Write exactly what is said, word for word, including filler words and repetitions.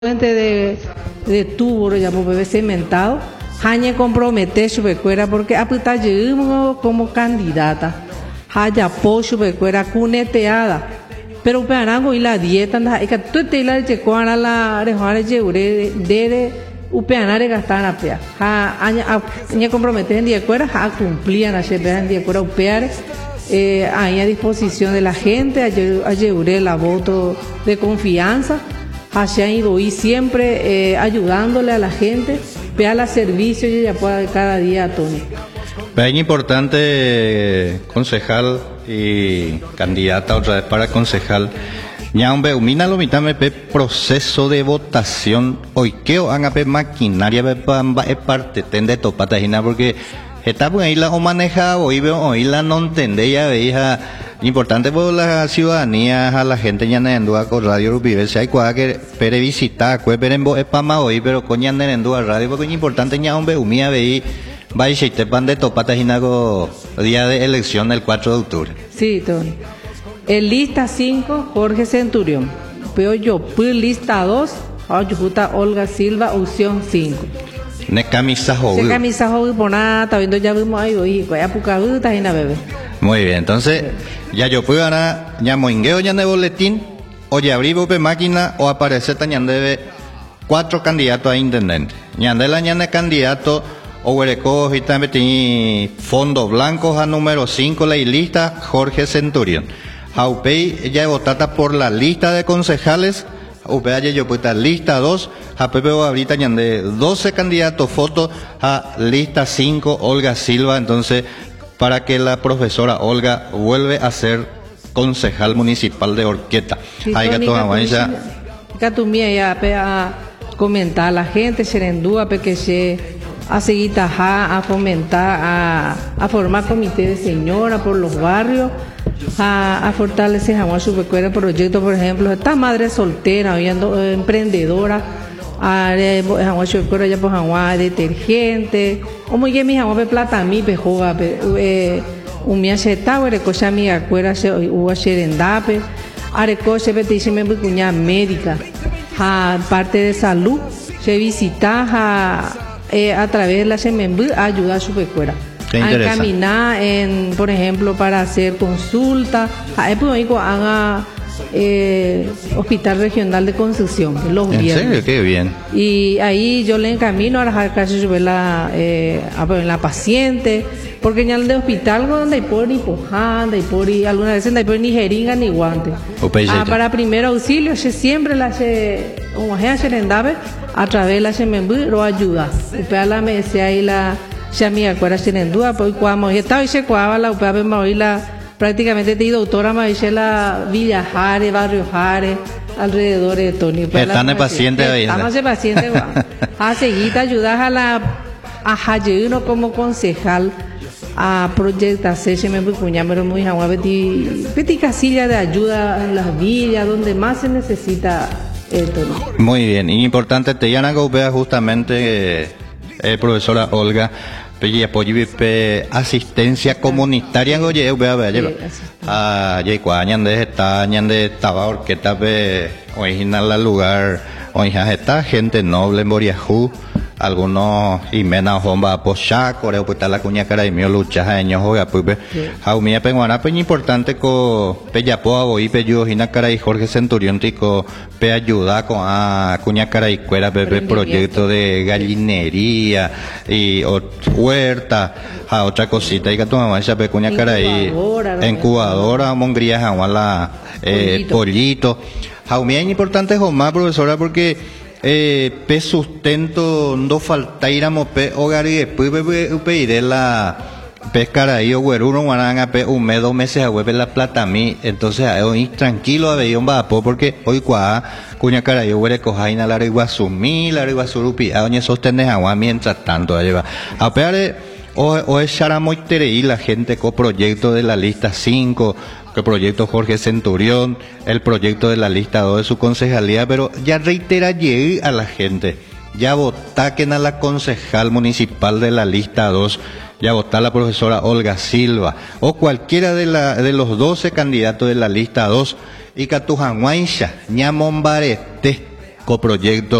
de, de tubo, ya bebé cementado, Jañe compromete su becuera porque aputa como candidata, Haya po su becuera cuneteada, pero pearango y la dieta, anda, y que tú te la de cuara la rejuare yeure de upeanare gastar a pea, ha aña compromete en día cuera, ha cumplían a chepear en día cuera upear. Eh, ahí a disposición de la gente, a llevar la voto de confianza, ha ido y siempre eh, ayudándole a la gente, vea la servicio y ella pueda cada día, Tony. Es importante, concejal y candidata otra vez para concejal. Ya un beumina lo mitad me pe proceso de votación hoy que han a pe maquinaria pe pamba es parte tende topata hina porque está pues ahí la o maneja hoy veo hoy la no entende ya veía importante por la ciudadanía a la gente ya nendua con radio Rupibe si hay cual que pere visitar cue pere es pama hoy pero coña nendua radio porque es importante ya un beumia veí va y se te pan de topata hina día de elección del cuatro de octubre. Sí, Tony. El lista cinco, Jorge Centurión. Pero yo, pues lista dos, Juta Olga Silva, opción cinco. Ne camisa joven. Ne camisa joven, por nada, está viendo ya vimos ahí, oye, ya puca está en la bebé. Muy bien, entonces, ya yo puedo ganar, ya moingueo ya de boletín, o ya abrí bope máquina, o aparece tañan debe cuatro candidatos a intendente. Ñandela ñane candidato, o huereco, y también tiene fondo blanco a número cinco, la lista Jorge Centurión. Aupei ya votata por la lista de concejales, Aupei ya yo puesta lista dos, a Pepe ahorita de doce candidatos fotos a lista cinco, Olga Silva, entonces para que la profesora Olga vuelve a ser concejal municipal de Orqueta. Hay que tomar ya. Catumía ya a comentar a la gente, Serendúa, porque se a seguir a fomentar, a, a formar comité de señora por los barrios. A, a fortalecer a su pequeño proyecto, por ejemplo, esta madre soltera, oyendo, eh, emprendedora, a su pequeño ya por agua detergente, como ya mi agua de plata mi pejoga, un mía se está, recocha mi acuera se uva serendape, a recoche betísime cuña médica, a parte de salud, se visita a, eh, a través de la semembú ayuda a su pequeña. A encaminar, en, por ejemplo, para hacer consulta. A haga eh, Hospital Regional de Concepción, los viernes. ¿En serio? Qué bien. Y ahí yo le encamino a la casi la, eh, a la paciente, porque en el de hospital donde hay por ni pojanda, y por algunas veces no hay por ni jeringa ni guante. Ah, para primer auxilio, se siempre la se, como se rendave, a través de la se me lo ayuda. Upea la me decía ahí la ya mi acuerdo en duda pues cuando estaba y se cuava la upea me la prácticamente te doctora me dice la Villa Jare, Barrio Jare, alrededor de Tony. Están de paciente ahí. Estamos de paciente, a seguir ayudar a la a Jayuno como concejal a proyectarse se me puña pero muy agua beti beti casilla de ayuda en las villas donde más se necesita esto. Muy bien, y importante te llaman upea justamente eh, profesora Olga pe apoyo pe asistencia comunitaria goye vea vea a ye cuañan de esta ñan de estaba orqueta pe original la lugar oija esta gente noble en Boriajú algunos y menos bomba pocha coreo puta la cuña cara y mío lucha años hoy pues jaumía penguana pe importante co pe yapoa boy pe yo hina cara y Jorge Centurión tico pe ayuda con a cuña cara y cuera pe proyecto de gallinería y huerta a otra cosita y que tu mamá esa pe cuña cara y incubadora mongría jaumala eh, pollito jaumía importante jomá profesora porque Eh, pe sustento no falta ir a mope hogar y después pediré la pescara ahí o güeruno guaranga pe un mes dos meses a hueve la plata a mí entonces hoy tranquilo a ver un vapo porque hoy cua cuña cara yo huele cojaina la iguazumí la iguazurupi a doña sostenes agua mientras tanto a llevar a peare o o es chara muy tereí la gente con proyecto de la lista cinco el proyecto Jorge Centurión, el proyecto de la lista dos de su concejalía, pero ya reitera llegué a la gente, ya votaquen a la concejal municipal de la lista dos, ya votá la profesora Olga Silva, o cualquiera de, la, de los doce candidatos de la lista dos, y Catujanguaisha, Ñamombarete, coproyecto